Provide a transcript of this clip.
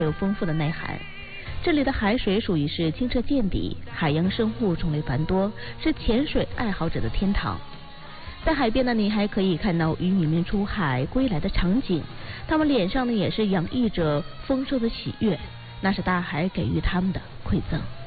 有丰富的内涵。这里的海水属于是清澈见底，海洋生物种类繁多，是潜水爱好者的天堂。在海边呢，你还可以看到渔民们出海归来的场景，他们脸上呢也是洋溢着丰收的喜悦，那是大海给予他们的馈赠。